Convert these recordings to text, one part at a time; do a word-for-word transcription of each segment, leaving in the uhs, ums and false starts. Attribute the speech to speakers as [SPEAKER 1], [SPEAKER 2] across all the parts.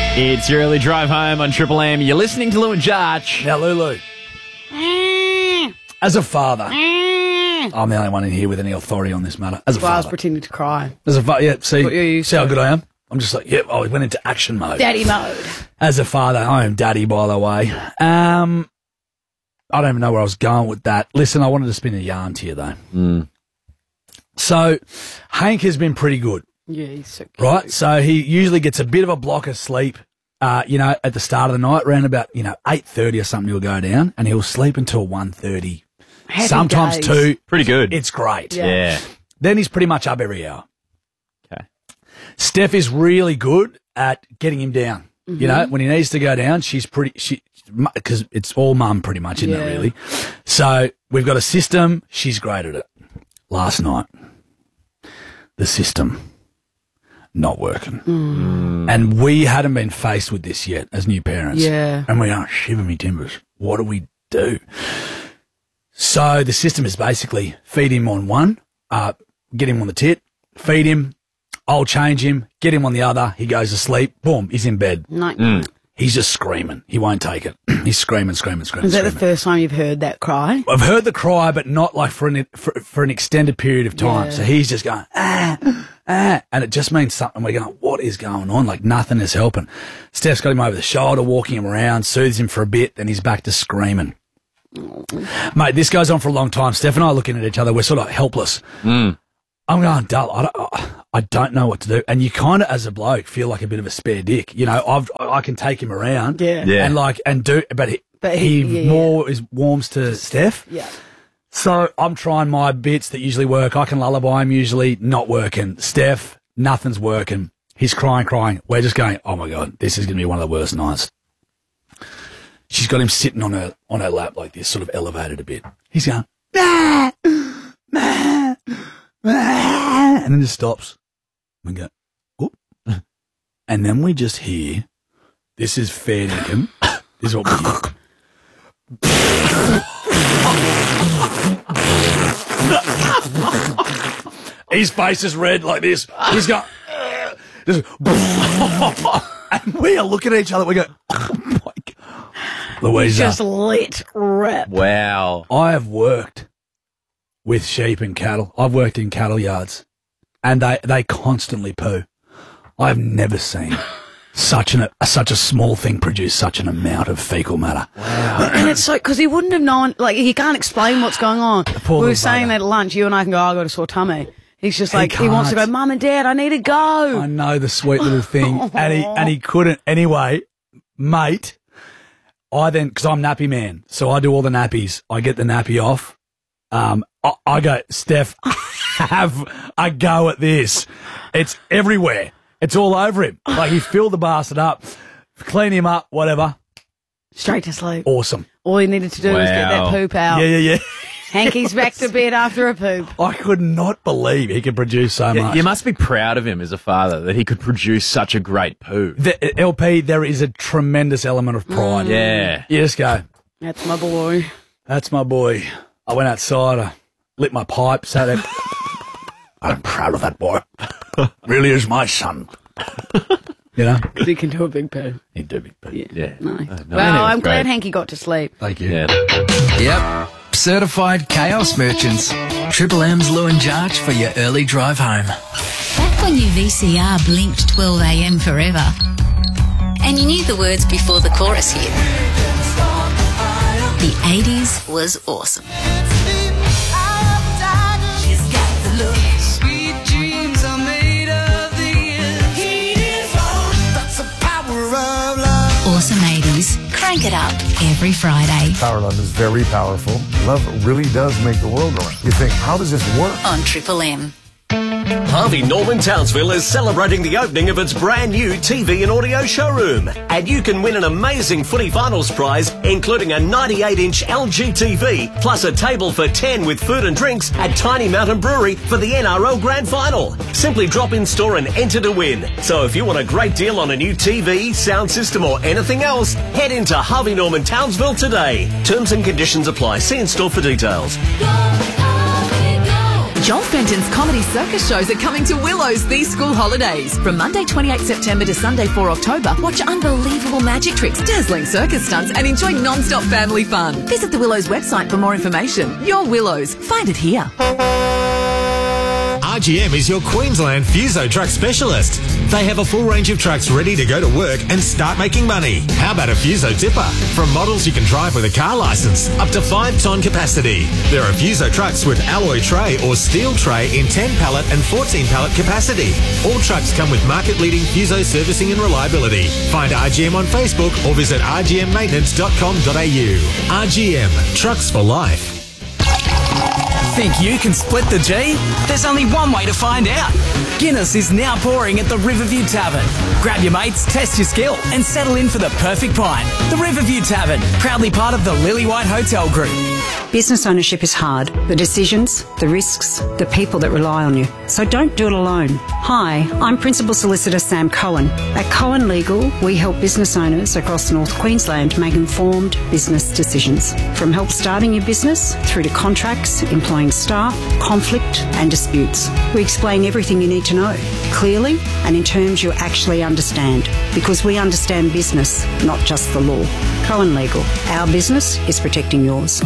[SPEAKER 1] It's your early drive home on Triple M. You're listening to Lou and Jarch.
[SPEAKER 2] Now, Lulu, as a father, I'm the only one in here with any authority on this matter. As a
[SPEAKER 3] Well, I was
[SPEAKER 2] father,
[SPEAKER 3] pretending to cry.
[SPEAKER 2] as a father, yeah. See,
[SPEAKER 3] What you're used
[SPEAKER 2] see how
[SPEAKER 3] to.
[SPEAKER 2] good I am. I'm just like, yep. Oh, we went into action mode.
[SPEAKER 3] Daddy mode.
[SPEAKER 2] As a father, I am daddy, by the way. Um, I don't even know where I was going with that. Listen, I wanted to spin a yarn to you though.
[SPEAKER 1] Mm.
[SPEAKER 2] So, Hank has been pretty good.
[SPEAKER 3] Yeah, he's so cute.
[SPEAKER 2] Right, so he usually gets a bit of a block of sleep, uh, you know, at the start of the night, around about, you know, eight thirty or something he'll go down, and he'll sleep until one thirty,
[SPEAKER 3] Happy
[SPEAKER 2] sometimes
[SPEAKER 3] days.
[SPEAKER 2] two.
[SPEAKER 1] Pretty good.
[SPEAKER 2] It's great.
[SPEAKER 3] Yeah.
[SPEAKER 1] yeah.
[SPEAKER 2] Then he's pretty much up every hour.
[SPEAKER 1] Okay.
[SPEAKER 2] Steph is really good at getting him down. You know, when he needs to go down, she's pretty, she, because it's all mum pretty much, isn't
[SPEAKER 3] Yeah.
[SPEAKER 2] it, really? So we've got a system. She's great at it. Last night, the system not working. And we hadn't been faced with this yet as new parents.
[SPEAKER 3] Yeah.
[SPEAKER 2] And we are, shiver me timbers. What do we do? So the system is basically feed him on one, uh, get him on the tit, feed him, I'll change him, get him on the other, he goes to sleep, boom, he's in bed.
[SPEAKER 3] Night.
[SPEAKER 2] He's just screaming. He won't take it. He's screaming, screaming, screaming,
[SPEAKER 3] Is that the
[SPEAKER 2] screaming.
[SPEAKER 3] first time you've heard that cry?
[SPEAKER 2] I've heard the cry, but not like for an for, for an extended period of time.
[SPEAKER 3] Yeah.
[SPEAKER 2] So he's just going, ah, ah, and it just means something. We're going, what is going on? Like nothing is helping. Steph's got him over the shoulder, walking him around, soothes him for a bit, then he's back to screaming. Mate, this goes on for a long time. Steph and I are looking at each other. We're sort of helpless. I'm going dull. I don't, I don't know what to do. And you kind of, as a bloke, feel like a bit of a spare dick. You know, I've, I can take him around.
[SPEAKER 3] Yeah.
[SPEAKER 1] Yeah.
[SPEAKER 2] And like, and do, but he,
[SPEAKER 3] But
[SPEAKER 2] he,
[SPEAKER 3] he- yeah, yeah.
[SPEAKER 2] more is warms to Steph.
[SPEAKER 3] Yeah.
[SPEAKER 2] So I'm trying my bits that usually work. I can lullaby him, usually not working. Steph, nothing's working. He's crying, crying. We're just going, oh my God, this is going to be one of the worst nights. She's got him sitting on her, on her lap like this, sort of elevated a bit. He's going, ah, ah, ah, and then just stops. We go, whoop. And then we just hear, this is fair dinkum. This is what we hear. His face is red like this. He's got, just, and we are looking at each other. We go, oh my God. Louisa,
[SPEAKER 3] Just lit rip.
[SPEAKER 1] Wow.
[SPEAKER 2] I have worked with sheep and cattle. I've worked in cattle yards, and they, they constantly poo. I've never seen such an such a small thing produce such an amount of fecal matter.
[SPEAKER 3] And it's so, because he wouldn't have known, like, he can't explain what's going on.
[SPEAKER 2] poor
[SPEAKER 3] We were
[SPEAKER 2] little
[SPEAKER 3] saying
[SPEAKER 2] bugger.
[SPEAKER 3] that at lunch, you and I can go, oh, I got a sore tummy. He's just
[SPEAKER 2] He
[SPEAKER 3] like, he wants to go,
[SPEAKER 2] can't.
[SPEAKER 3] Mum and Dad, I need to go.
[SPEAKER 2] I know, the sweet little thing, and he and he couldn't anyway, mate. I then, because I'm nappy man, so I do all the nappies. I get the nappy off. Um, I, I go, Steph, have a go at this. It's everywhere. It's all over him. Like, he filled the bastard up, clean him up, whatever.
[SPEAKER 3] Straight to sleep.
[SPEAKER 2] Awesome.
[SPEAKER 3] All he needed to do was get that
[SPEAKER 1] Wow.
[SPEAKER 3] poop out.
[SPEAKER 2] Yeah, yeah, yeah.
[SPEAKER 3] Hanky's back to bed after a poop.
[SPEAKER 2] I could not believe he could produce so
[SPEAKER 1] You,
[SPEAKER 2] much.
[SPEAKER 1] you must be proud of him as a father that he could produce such a great poo.
[SPEAKER 2] The, L P, there is a tremendous element of pride.
[SPEAKER 1] Yeah.
[SPEAKER 2] You just go,
[SPEAKER 3] That's my boy.
[SPEAKER 2] that's my boy. I went outside, I lit my pipe, sat there. I'm proud of that boy. Really is my son. You know?
[SPEAKER 3] Because he can do a big poo.
[SPEAKER 2] He do big poo.
[SPEAKER 3] Yeah.
[SPEAKER 1] Yeah.
[SPEAKER 3] Nice.
[SPEAKER 1] Uh, no,
[SPEAKER 3] well,
[SPEAKER 1] anyway,
[SPEAKER 3] I'm glad
[SPEAKER 1] great.
[SPEAKER 3] Hanky got to sleep.
[SPEAKER 2] Thank you.
[SPEAKER 1] Yeah.
[SPEAKER 4] Yep. Certified chaos merchants. Triple M's Lou and Jarch for your early drive home.
[SPEAKER 5] Back when your V C R blinked twelve a.m. forever, and you knew the words before the chorus hit. The eighties was awesome. Awesome eighties. Crank it up every Friday
[SPEAKER 6] Power Love is very powerful. Love really does make the world go round. You think, how does this work?
[SPEAKER 5] on Triple M.
[SPEAKER 7] Harvey Norman Townsville is celebrating the opening of its brand new T V and audio showroom. And you can win an amazing footy finals prize, including a ninety-eight inch L G T V, plus a table for ten with food and drinks at Tiny Mountain Brewery for the N R L Grand Final. Simply drop in store and enter to win. So if you want a great deal on a new T V, sound system or anything else, head into Harvey Norman Townsville today. Terms and conditions apply. See in store for details.
[SPEAKER 8] Joel Fenton's comedy circus shows are coming to Willows these school holidays. From Monday twenty-eighth September to Sunday fourth October, watch unbelievable magic tricks, dazzling circus stunts and enjoy non-stop family fun. Visit the Willows website for more information. Your Willows. Find it here.
[SPEAKER 9] R G M is your Queensland Fuso truck specialist. They have a full range of trucks ready to go to work and start making money. How about a Fuso tipper? From models you can drive with a car licence up to five tonne capacity. There are Fuso trucks with alloy tray or steel tray in ten pallet and fourteen pallet capacity. All trucks come with market-leading Fuso servicing and reliability. Find R G M on Facebook or visit r g m maintenance dot com dot a u. R G M, trucks for life.
[SPEAKER 10] Think you can split the G? There's only one way to find out. Guinness is now pouring at the Riverview Tavern. Grab your mates, test your skill, and settle in for the perfect pint. The Riverview Tavern, proudly part of the Lily White Hotel Group.
[SPEAKER 11] Business ownership is hard. The decisions, the risks, the people that rely on you. So don't do it alone. Hi, I'm Principal Solicitor Sam Cohen. At Cohen Legal, we help business owners across North Queensland make informed business decisions. From help starting your business through to contracts, employing staff, conflict and disputes. We explain everything you need to know, clearly and in terms you actually understand. Because we understand business, not just the law. Cohen Legal. Our business is protecting yours.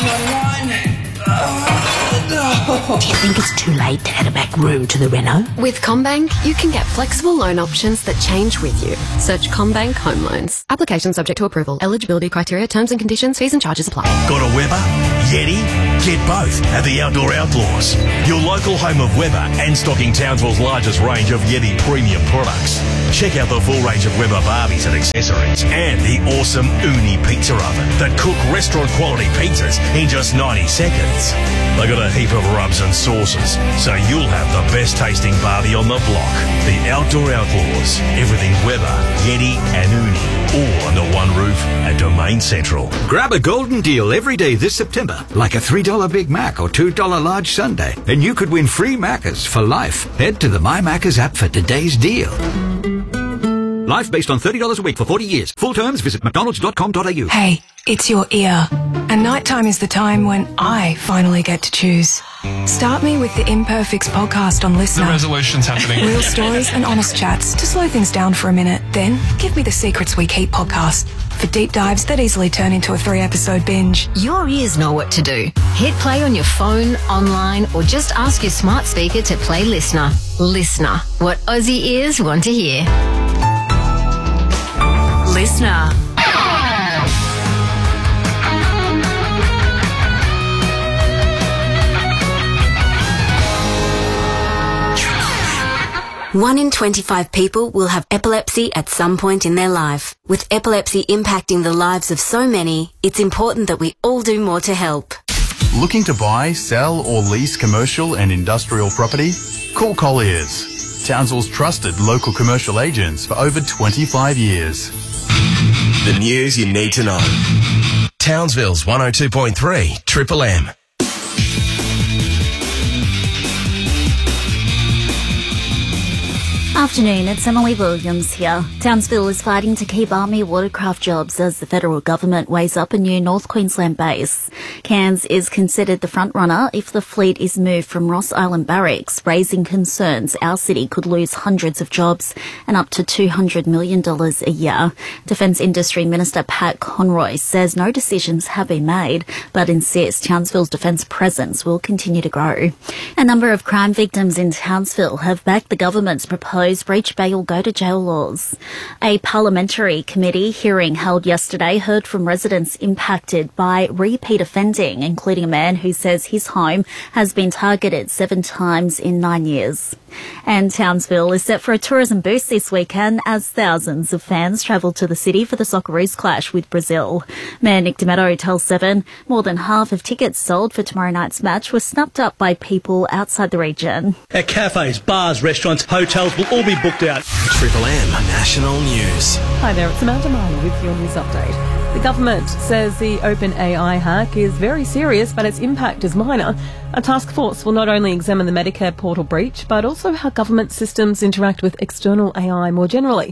[SPEAKER 12] Do you think it's too late to add a back room to the reno?
[SPEAKER 13] With CommBank, you can get flexible loan options that change with you. Search CommBank Home Loans. Application subject to approval. Eligibility criteria, terms and conditions, fees and charges apply.
[SPEAKER 14] Got a Weber? Yeti? Get both at the Outdoor Outlaws. Your local home of Weber and stocking Townsville's largest range of Yeti premium products. Check out the full range of Weber Barbies and accessories and the awesome Uni pizza oven that cook restaurant quality pizzas in just ninety seconds. They got a heap of rubs and sauces, so you'll have the best tasting Barbie on the block. The Outdoor Outlaws. Everything Weber, Yeti and Uni, all under one roof at Domain Central.
[SPEAKER 15] Grab a golden deal every day this September, like a three dollar Big Mac or two dollar large sundae, and you could win free Maccas for life. Head to the My Maccas app for today's deal. Life based on thirty dollars a week for forty years. Full terms, visit mcdonalds dot com dot a u.
[SPEAKER 16] Hey, it's your ear. And nighttime is the time when I finally get to choose. Start me with the Imperfects podcast on Listener.
[SPEAKER 17] The resolution's happening.
[SPEAKER 16] Real stories and honest chats to slow things down for a minute. Then, give me the Secrets We Keep podcast for deep dives that easily turn into a three-episode binge.
[SPEAKER 5] Your ears know what to do. Hit play on your phone, online, or just ask your smart speaker to play Listener. Listener, what Aussie ears want to hear. Listener.
[SPEAKER 18] One in twenty-five people will have epilepsy at some point in their life. With epilepsy impacting the lives of so many, it's important that we all do more to help.
[SPEAKER 19] Looking to buy, sell or lease commercial and industrial property? Call Colliers, Townsville's trusted local commercial agents for over twenty-five years.
[SPEAKER 14] The news you need to know. Townsville's one oh two point three Triple M.
[SPEAKER 20] Afternoon, it's Emily Williams here. Townsville is fighting to keep Army watercraft jobs as the federal government weighs up a new North Queensland base. Cairns is considered the front-runner if the fleet is moved from Ross Island Barracks, raising concerns our city could lose hundreds of jobs and up to two hundred million dollars a year. Defence Industry Minister Pat Conroy says no decisions have been made, but insists Townsville's defence presence will continue to grow. A number of crime victims in Townsville have backed the government's proposed breach bail go to jail laws. A parliamentary committee hearing held yesterday heard from residents impacted by repeat offending, including a man who says his home has been targeted seven times in nine years. And Townsville is set for a tourism boost this weekend as thousands of fans travel to the city for the Socceroos clash with Brazil. Mayor Nick Demetto tells Seven more than half of tickets sold for tomorrow night's match were snapped up by people outside the region.
[SPEAKER 21] At cafes, bars, restaurants, hotels will all be booked out.
[SPEAKER 14] Triple M National News.
[SPEAKER 22] Hi there, it's Amanda Marler with your news update. The government says the OpenAI hack is very serious, but its impact is minor. A task force will not only examine the Medicare portal breach, but also how government systems interact with external A I more generally.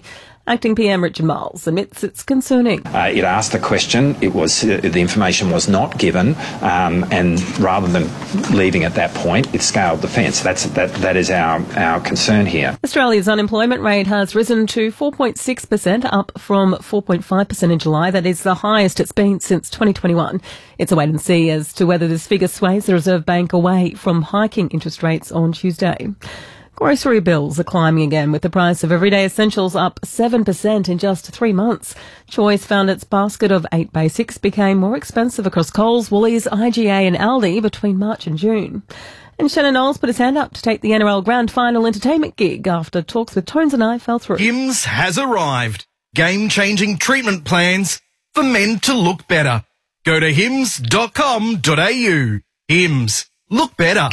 [SPEAKER 22] Acting P M Richard Miles admits it's concerning.
[SPEAKER 3] Uh, it asked the question, it was uh, the information was not given, um, and rather than leaving at that point, it scaled the fence. That's that. That is our our concern here.
[SPEAKER 22] Australia's unemployment rate has risen to four point six percent, up from four point five percent in July. That is the highest it's been since twenty twenty-one. It's a wait and see as to whether this figure sways the Reserve Bank away from hiking interest rates on Tuesday. Grocery bills are climbing again, with the price of everyday essentials up seven percent in just three months. Choice found its basket of eight basics became more expensive across Coles, Woolies, I G A and Aldi between March and June. And Shannon Knowles put his hand up to take the N R L Grand Final entertainment gig after talks with Tones and I fell through.
[SPEAKER 17] Hims has arrived. Game-changing treatment plans for men to look better. Go to hims dot com dot a u. Hims. Look better.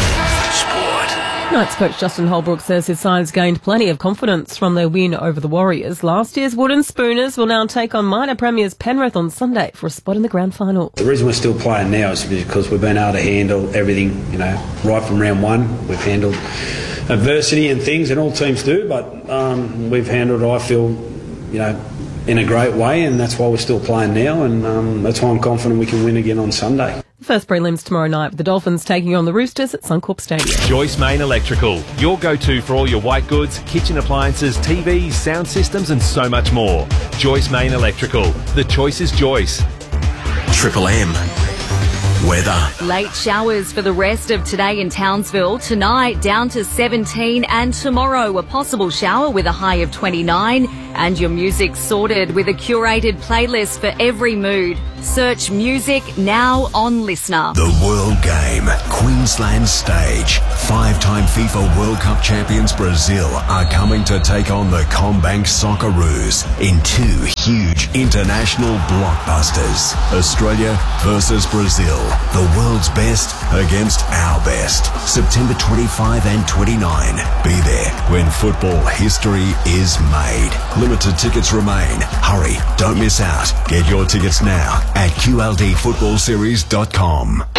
[SPEAKER 22] Knights coach Justin Holbrook says his side's gained plenty of confidence from their win over the Warriors. Last year's Wooden Spooners will now take on minor premiers Penrith on Sunday for a spot in the grand final.
[SPEAKER 23] The reason we're still playing now is because we've been able to handle everything, you know, right from round one. We've handled adversity and things, and all teams do, but um, we've handled, I feel, you know, in a great way, and that's why we're still playing now, and um, that's why I'm confident we can win again on Sunday.
[SPEAKER 22] The first prelims tomorrow night with the Dolphins taking on the Roosters at Suncorp Stadium.
[SPEAKER 24] Joyce Main Electrical, your go-to for all your white goods, kitchen appliances, T Vs, sound systems and so much more. Joyce Main Electrical, the choice is Joyce.
[SPEAKER 14] Triple M. Weather.
[SPEAKER 25] Late showers for the rest of today in Townsville. Tonight down to seventeen, and tomorrow a possible shower with a high of twenty-nine. And your music sorted with a curated playlist for every mood. Search music now on Listener.
[SPEAKER 14] The World Game, Queensland stage. Five-time FIFA World Cup champions Brazil are coming to take on the CommBank Socceroos in two huge international blockbusters. Australia versus Brazil. The world's best against our best. September twenty-fifth and twenty-ninth. Be there when football history is made. Limited tickets remain. Hurry, don't miss out. Get your tickets now at Q L D football series dot com.